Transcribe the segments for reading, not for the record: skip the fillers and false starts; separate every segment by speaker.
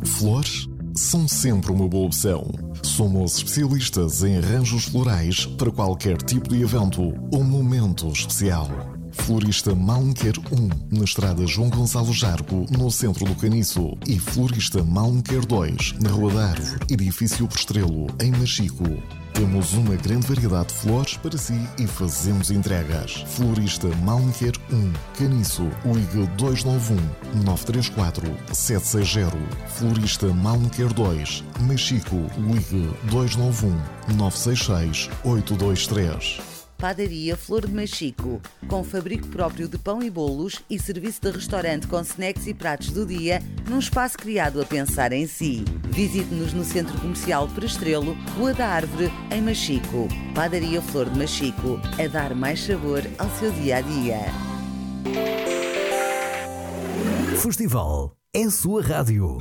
Speaker 1: Flores são sempre uma boa opção. Somos especialistas em arranjos florais para qualquer tipo de evento ou momento especial. Florista Malmequer 1, na estrada João Gonçalo Jargo, no centro do Caniço. E Florista Malmequer 2, na Rua da Árvore, edifício Postrelo, em Machico. Temos uma grande variedade de flores para si e fazemos entregas. Florista Malmequer 1, Caniço, ligue 291 934 760. Florista Malmequer 2, Machico, ligue 291 966 823.
Speaker 2: Padaria Flor de Machico, com fabrico próprio de pão e bolos e serviço de restaurante com snacks e pratos do dia, num espaço criado a pensar em si. Visite-nos no Centro Comercial Postrelo, Rua da Árvore, em Machico. Padaria Flor de Machico, a dar mais sabor ao seu dia-a-dia.
Speaker 3: Festival é a sua rádio.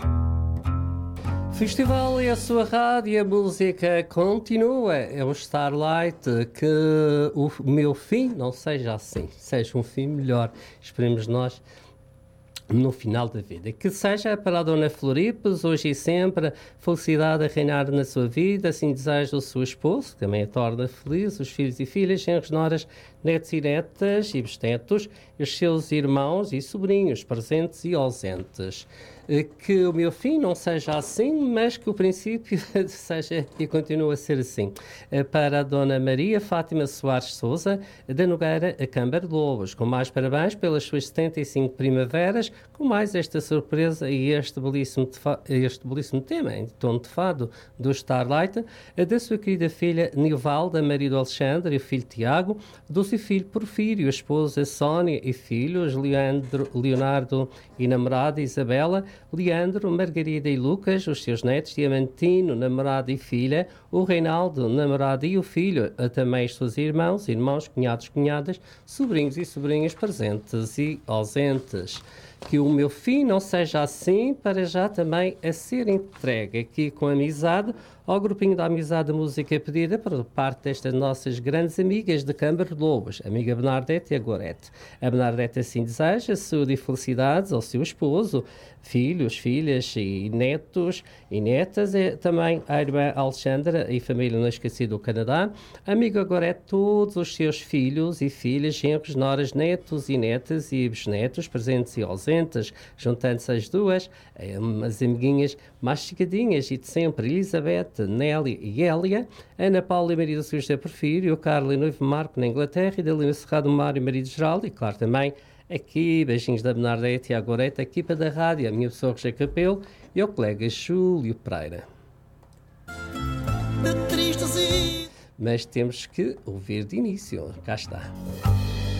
Speaker 4: Festival é a sua rádio, a música continua, é o Starlight, que o meu fim não seja assim, seja um fim melhor, esperemos nós, no final da vida. Que seja para a Dona Floripes, hoje e sempre, felicidade a reinar na sua vida, assim deseja o seu esposo, que também a torna feliz, os filhos e filhas, genros, noras, netos e netas e bisnetos, os seus irmãos e sobrinhos, presentes e ausentes. Que o meu fim não seja assim, mas que o princípio seja e continue a ser assim. Para a Dona Maria Fátima Soares Souza, da Nogueira, a Câmara de Lobos, com mais parabéns pelas suas 75 primaveras, com mais esta surpresa e este belíssimo tema em tom de fado do Starlight, da sua querida filha Nivalda, marido Alexandre e o filho Tiago, do seu filho Porfírio, a esposa Sónia e filhos Leonardo e namorada Isabela, Leandro, Margarida e Lucas, os seus netos, Diamantino, namorado e filha, o Reinaldo, namorado e o filho, também os seus irmãos, cunhados, cunhadas, sobrinhos e sobrinhas presentes e ausentes. Que o meu fim não seja assim, para já também a ser entregue aqui com amizade ao grupinho da Amizade de Música pedida por parte destas nossas grandes amigas de Câmara de Lobos, a amiga Bernadette e a Gorete. A Bernadette assim deseja saúde e felicidades ao seu esposo, filhos, filhas e netos e netas, e também a irmã Alexandra e família não esquecida do Canadá, a amiga Gorete, todos os seus filhos e filhas, genros, noras, netos e netas e bisnetos, presentes e ausentes, juntando-se as duas, as amiguinhas mais chegadinhas e de sempre, Elizabeth, Nelly e Hélia, Ana Paula e marido José Porfírio, o Carlos e noivo Marco na Inglaterra, e da Lina Serrado Mário e marido Geraldo, e claro também aqui, beijinhos da Bernadette e a Gorete, a equipa da rádio, a minha pessoa Roger Capelo e o colega Júlio Pereira. Mas temos que ouvir de início, cá está.